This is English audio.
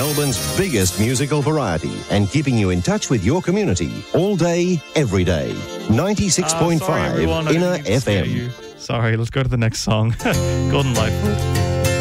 Melbourne's biggest musical variety and keeping you in touch with your community all day, every day. 96.5 Sorry, everyone, I Inner didn't mean to scare FM. you. Sorry, let's go to the next song. Golden Lightfoot.